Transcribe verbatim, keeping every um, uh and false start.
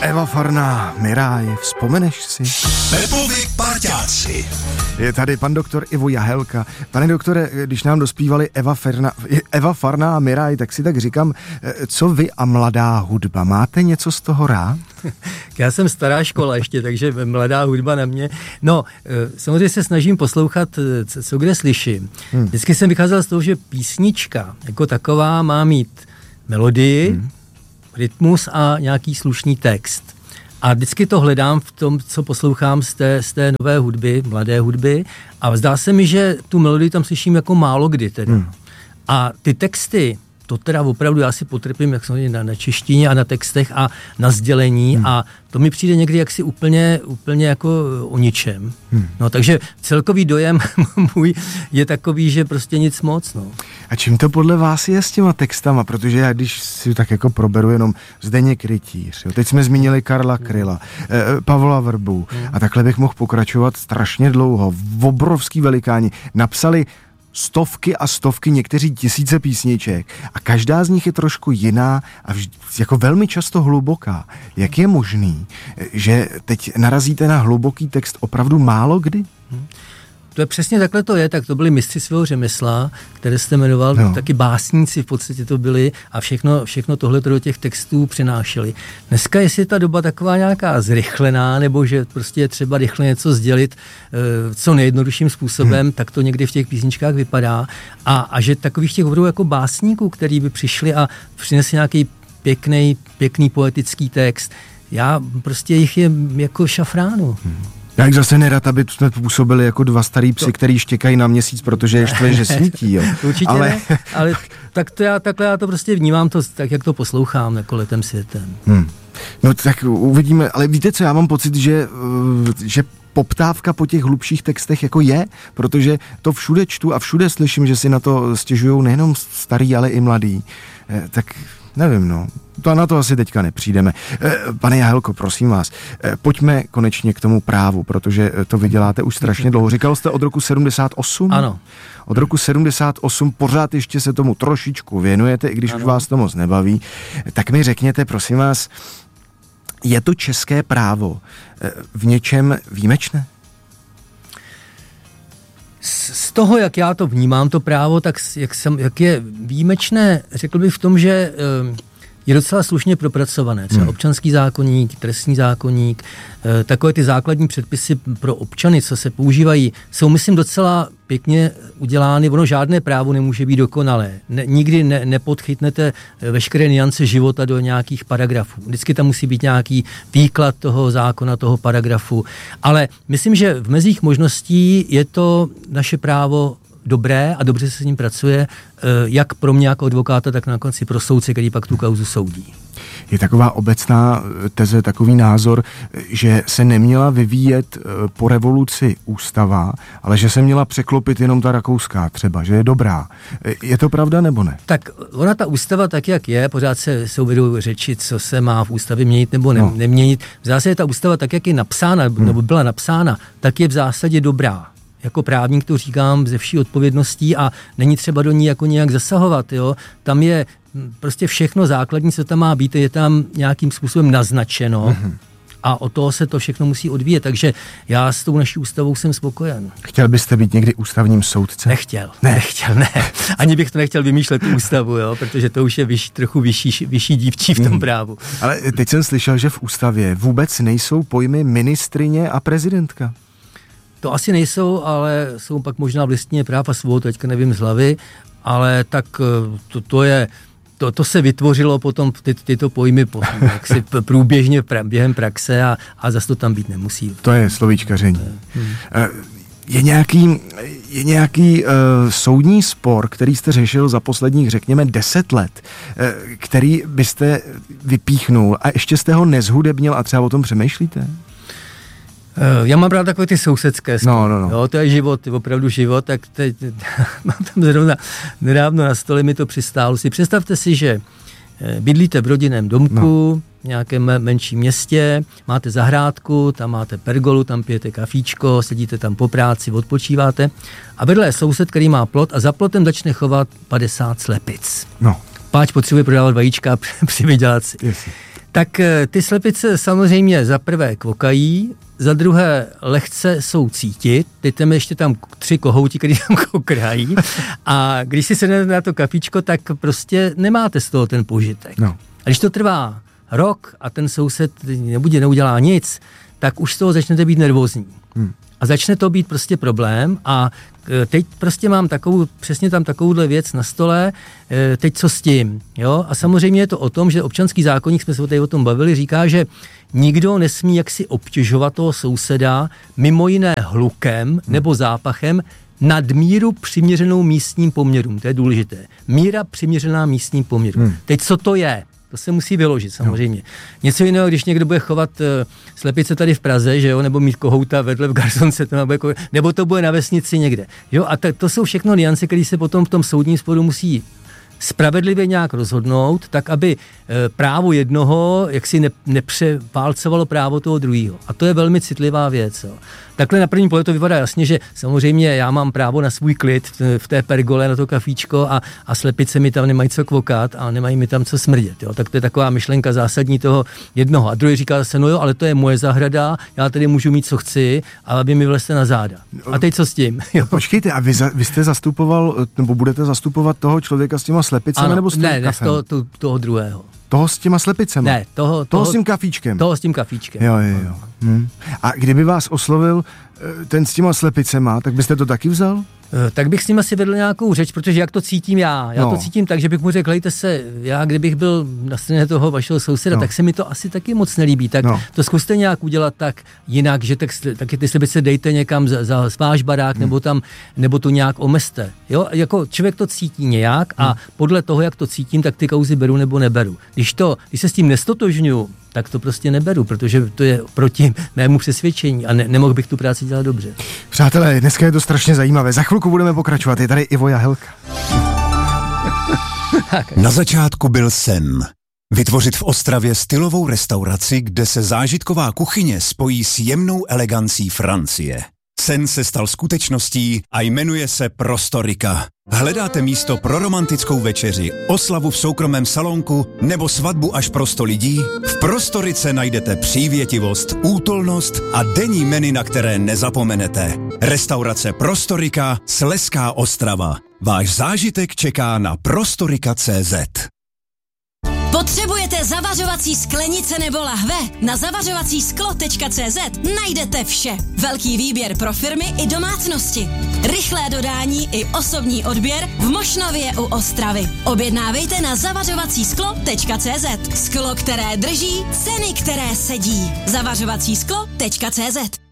Eva Farná, Miráj, vzpomeneš si? Pepovi parťáci. Je tady pan doktor Ivo Jahelka. Pane doktore, když nám dospívali Eva, Ferna, Eva Farná a Miráj, tak si tak říkám, co vy a mladá hudba? Máte něco z toho rád? Já jsem stará škola ještě, takže mladá hudba na mě. No, samozřejmě se snažím poslouchat, co kde slyším. Hmm. Vždycky jsem vycházel z toho, že písnička jako taková má mít melodii, hmm. rytmus a nějaký slušný text. A vždycky to hledám v tom, co poslouchám z té, z té nové hudby, mladé hudby. A zdá se mi, že tu melodii tam slyším jako málo kdy teda. Hmm. A ty texty, to teda opravdu já si potrpím jak samozřejmě na, na češtině a na textech a na sdělení hmm. a to mi přijde někdy jaksi úplně, úplně jako o ničem. Hmm. No takže celkový dojem můj je takový, že prostě nic moc. No. A čím to podle vás je s těma textama? Protože já když si tak jako proberu jenom Zdeněk Rytíř, jo, teď jsme zmínili Karla Kryla, eh, Pavla Vrbu hmm. a takhle bych mohl pokračovat strašně dlouho. Obrovský velikáni napsali stovky a stovky, někteří tisíce písniček a každá z nich je trošku jiná a vž- jako velmi často hluboká. Jak je možný, že teď narazíte na hluboký text opravdu málo kdy? Hmm. To je přesně takhle to je, tak to byli mistři svého řemesla, které jste jmenoval, no. Taky básníci v podstatě to byli a všechno, všechno tohle do těch textů přenášeli. Dneska jestli je ta doba taková nějaká zrychlená, nebo že prostě je třeba rychle něco sdělit e, co nejjednodušším způsobem, hmm. tak to někdy v těch písničkách vypadá a, a že takových těch opravdu jako básníků, který by přišli a přinesli nějaký pěkný, pěkný poetický text, já prostě jich je jako šafránu. Hmm. Jak zase nerad, aby jsme působili jako dva starý psy, to... který štěkají na měsíc, protože je štve, že svítí. Jo. Určitě ale... ne, ale tak to já, takhle já to prostě vnímám to, tak, jak to poslouchám jako letem světem. Hmm. No tak uvidíme, ale víte co, já mám pocit, že, že poptávka po těch hlubších textech jako je, protože to všude čtu a všude slyším, že si na to stěžujou nejenom starý, ale i mladý. Tak nevím, no. To na to asi teďka nepřijdeme. Pane Jahelko, prosím vás, pojďme konečně k tomu právu, protože to vy děláte už strašně dlouho. Říkal jste od roku sedmdesát osm? Ano. Od roku sedmdesát osm pořád ještě se tomu trošičku věnujete, i když ano. už vás to moc nebaví. Tak mi řekněte, prosím vás, je to české právo v něčem výjimečné? Z toho, jak já to vnímám, to právo, tak jak, jsem, jak je výjimečné, řekl bych v tom, že je docela slušně propracované. Třeba hmm. občanský zákoník, trestní zákoník, takové ty základní předpisy pro občany, co se používají, jsou, myslím, docela pěkně udělány. Ono žádné právo nemůže být dokonalé. Ne, nikdy ne, nepodchytnete veškeré nuance života do nějakých paragrafů. Vždycky tam musí být nějaký výklad toho zákona, toho paragrafu. Ale myslím, že v mezích možností je to naše právo dobré a dobře se s ním pracuje, jak pro mě jako advokáta, tak na konci pro soudce, který pak tu kauzu soudí. Je taková obecná teze, takový názor, že se neměla vyvíjet po revoluci ústava, ale že se měla překlopit jenom ta rakouská třeba, že je dobrá. Je to pravda nebo ne? Tak ona ta ústava tak, jak je, pořád se souvedou řeči, co se má v ústavě měnit nebo ne, no. neměnit. V zásadě ta ústava tak, jak je napsána, hmm. nebo byla napsána, tak je v zásadě dobrá. Jako právník to říkám ze vší odpovědností a není třeba do ní jako nějak zasahovat. Jo? Tam je prostě všechno základní, co tam má být, je tam nějakým způsobem naznačeno mm-hmm. a od toho se to všechno musí odvíjet. Takže já s tou naší ústavou jsem spokojen. Chtěl byste být někdy ústavním soudcem? Nechtěl, ne. nechtěl, ne. Ani bych to nechtěl vymýšlet tu ústavu, jo? Protože to už je vyšší, trochu vyšší, vyšší dívčí v tom mm. právu. Ale teď jsem slyšel, že v ústavě vůbec nejsou pojmy ministryně a prezidentka. To asi nejsou, ale jsou pak možná v listině práv a svobod, teďka nevím z hlavy, ale tak to, to je, to, to se vytvořilo potom ty, tyto pojmy po, jaksi průběžně pra, během praxe a, a zase to tam být nemusí. To je slovíčkaření. Hmm. Je nějaký, je nějaký uh, soudní spor, který jste řešil za posledních, řekněme, deset let, uh, který byste vypíchnul a ještě jste ho nezhudebnil a třeba o tom přemýšlíte? Já mám rád takové ty sousedské spory. No, no, no. Jo, to je život, opravdu život, tak teď mám tam zrovna nedávno na stole mi to přistálo si. Představte si, že bydlíte v rodinném domku, no. v nějakém menším městě, máte zahrádku, tam máte pergolu, tam pijete kafíčko, sedíte tam po práci, odpočíváte a vedle je soused, který má plot a za plotem začne chovat padesát slepic. No. Páč potřebuje prodávat vajíčka při vydělaci. Yes. Tak ty slepice samozřejmě za prvé kvokají, za druhé lehce jsou cítit, teď tam ještě tam tři kohouti, kteří tam kokrají a když si sednete na to kafíčko, tak prostě nemáte z toho ten požitek. No. A když to trvá rok a ten soused nebude, neudělá nic, tak už z toho začnete být nervózní. Hmm. A začne to být prostě problém a teď prostě mám takovou, přesně tam takovouhle věc na stole, teď co s tím, jo? A samozřejmě je to o tom, že občanský zákoník, jsme se tady o tom bavili, říká, že nikdo nesmí jaksi obtěžovat toho souseda mimo jiné hlukem hmm. nebo zápachem nad míru přiměřenou místním poměrům. To je důležité. Míra přiměřená místním poměrům. Hmm. Teď co to je? To se musí vyložit samozřejmě. No. Něco jiného, když někdo bude chovat uh, slepice tady v Praze, že jo, nebo mít kohouta vedle v garsonce, to nebo, nebo to bude na vesnici někde. Jo? A t- to jsou všechno nuance, které se potom v tom soudním sporu musí spravedlivě nějak rozhodnout, tak aby e, právo jednoho jaksi ne, nepřeválcovalo právo toho druhého. A to je velmi citlivá věc. Jo. Takhle na první pohled to vypadá jasně, že samozřejmě já mám právo na svůj klid v, v té pergole, na to kafíčko a, a slepice mi tam nemají co kvokat a nemají mi tam co smrdět. Jo. Tak to je taková myšlenka zásadní toho jednoho. A druhý říká se, no jo, ale to je moje zahrada, já tady můžu mít, co chci, ale vy mi vlezte na záda. A teď co s tím? Jo. Počkejte, a vy, za, vy jste zastupoval, nebo budete zastupovat toho člověka s těma slepicemi, ano, nebo s tím ne, kafem? Ne, toho, to, toho druhého. Toho s těma slepicemi? Ne, toho, toho, toho s tím kafíčkem? Toho s tím kafíčkem. Jo, jo, jo. Hm. A kdyby vás oslovil ten s těma slepicema, tak byste to taky vzal? Tak bych s ním asi vedl nějakou řeč, protože jak to cítím já. Já no. to cítím tak, že bych mu řekl, lejte se, já kdybych byl na straně toho vašeho souseda, no. tak se mi to asi taky moc nelíbí. Tak no. to zkuste nějak udělat tak jinak, že tak, taky ty slepice dejte někam za, za váš barák, hmm. nebo tam, nebo to nějak omezte. Jo? Jako člověk to cítí nějak a hmm. podle toho, jak to cítím, tak ty kauzy beru nebo neberu. Když, to, když se s tím nestotožňuju, tak to prostě neberu, protože to je proti mému přesvědčení a ne, nemohl bych tu práci dělat dobře. Přátelé, dneska je to strašně zajímavé. Za chvilku budeme pokračovat. Je tady Ivo Jahelka. Na začátku byl sen. Vytvořit v Ostravě stylovou restauraci, kde se zážitková kuchyně spojí s jemnou elegancí Francie. Sen se stal skutečností a jmenuje se Prostorika. Hledáte místo pro romantickou večeři, oslavu v soukromém salonku nebo svatbu až pro sto lidí? V Prostorice najdete přívětivost, útulnost a denní menu, na které nezapomenete. Restaurace Prostorika, Slezská Ostrava. Váš zážitek čeká na prostorika tečka cé zet. Potřebujete zavařovací sklenice nebo lahve? Na zavařovací sklo tečka cé zet najdete vše. Velký výběr pro firmy i domácnosti. Rychlé dodání i osobní odběr v Mošnově u Ostravy. Objednávejte na zavařovací sklo tečka cé zet. Sklo, které drží, ceny, které sedí. zavařovací sklo tečka cé zet.